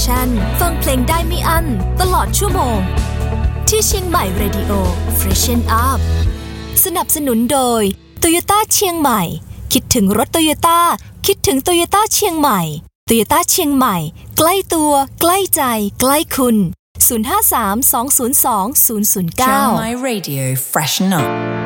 ฟังเพลงได้ไม่อั้นตลอดชั่วโมงที่เชียงใหม่ Radio Freshen Up สนับสนุนโดย Toyota เชียงใหม่คิดถึงรถ Toyota คิดถึง Toyota เชียงใหม่ Toyota เชียงใหม่ใกล้ตัวใกล้ใจใกล้คุณ053 202 009 Chiang Mai Radio Freshen Up